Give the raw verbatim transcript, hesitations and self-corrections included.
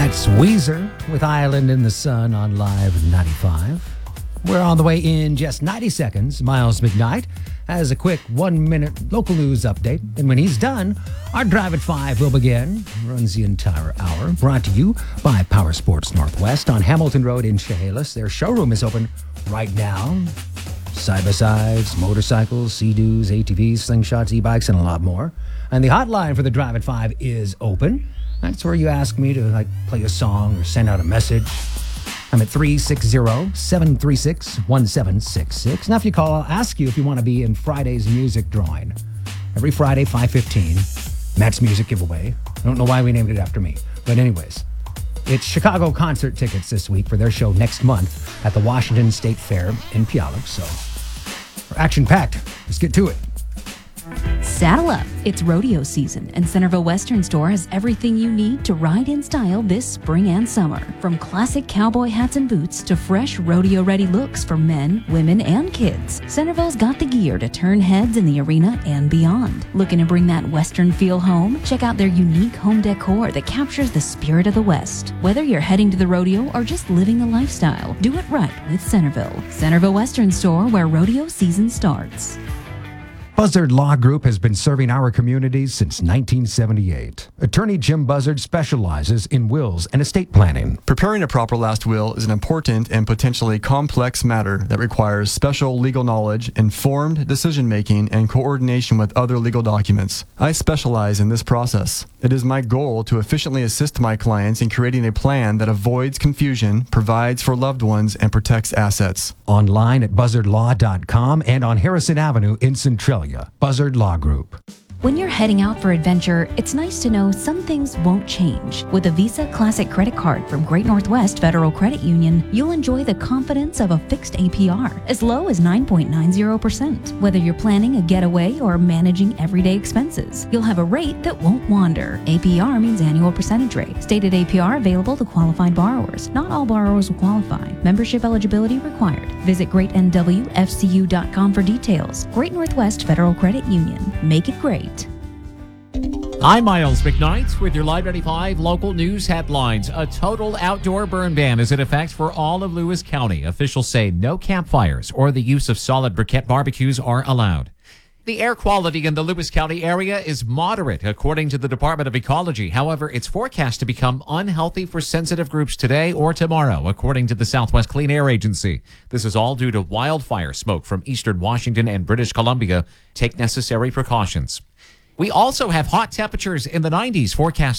That's Weezer with Island in the Sun on Live ninety-five. We're on the way in just ninety seconds. Miles McKnight has a quick one-minute local news update. And when he's done, our Drive at five will begin. Runs the entire hour. Brought to you by Power Sports Northwest on Hamilton Road in Chehalis. Their showroom is open right now. Side-by-sides, motorcycles, Sea-Doos, A T Vs, slingshots, e-bikes, and a lot more. And the hotline for the Drive at five is open. That's where you ask me to like play a song or send out a message. I'm at three six zero, seven three six, one seven six six. Now, if you call, I'll ask you if you want to be in Friday's music drawing. Every Friday, five fifteen, Matt's Music Giveaway. I don't know why we named it after me. But anyways, it's Chicago concert tickets this week for their show next month at the Washington State Fair in Puyallup. So, we're action-packed. Let's get to it. Saddle up. It's rodeo season, and Centerville Western Store has everything you need to ride in style this spring and summer. From classic cowboy hats and boots to fresh rodeo-ready looks for men, women, and kids, Centerville's got the gear to turn heads in the arena and beyond. Looking to bring that Western feel home? Check out their unique home decor that captures the spirit of the West. Whether you're heading to the rodeo or just living the lifestyle, do it right with Centerville. Centerville Western Store, where rodeo season starts. Buzzard Law Group has been serving our communities since nineteen seventy-eight. Attorney Jim Buzzard specializes in wills and estate planning. Preparing a proper last will is an important and potentially complex matter that requires special legal knowledge, informed decision-making, and coordination with other legal documents. I specialize in this process. It is my goal to efficiently assist my clients in creating a plan that avoids confusion, provides for loved ones, and protects assets. Online at buzzard law dot com and on Harrison Avenue in Centralia. Buzzard Law Group. When you're heading out for adventure, it's nice to know some things won't change. With a Visa Classic credit card from Great Northwest Federal Credit Union, you'll enjoy the confidence of a fixed A P R, as low as nine point nine zero percent. Whether you're planning a getaway or managing everyday expenses, you'll have a rate that won't wander. A P R means annual percentage rate. Stated A P R available to qualified borrowers. Not all borrowers will qualify. Membership eligibility required. Visit great n w f c u dot com for details. Great Northwest Federal Credit Union. Make it great. I'm Miles McKnight with your Live ninety-five local news headlines. A total outdoor burn ban is in effect for all of Lewis County. Officials say no campfires or the use of solid briquette barbecues are allowed. The air quality in the Lewis County area is moderate, according to the Department of Ecology. However, it's forecast to become unhealthy for sensitive groups today or tomorrow, according to the Southwest Clean Air Agency. This is all due to wildfire smoke from eastern Washington and British Columbia. Take necessary precautions. We also have hot temperatures in the nineties forecast.